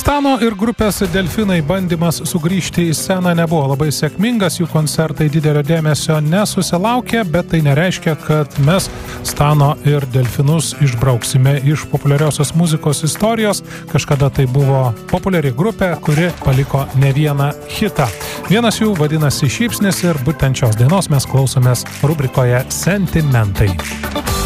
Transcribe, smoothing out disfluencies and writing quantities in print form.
Stano ir grupės Delfinai bandymas sugrįžti į sceną nebuvo labai sėkmingas, jų koncertai didelio dėmesio nesusilaukė, bet tai nereiškia, kad mes Stano ir Delfinus išbrauksime iš populiariosios muzikos istorijos. Kažkada tai buvo populiari grupė, kuri paliko ne vieną hitą. Vienas jų vadinasi Šypsnis ir būtent šios dainos mes klausomės rubrikoje Sentimentai.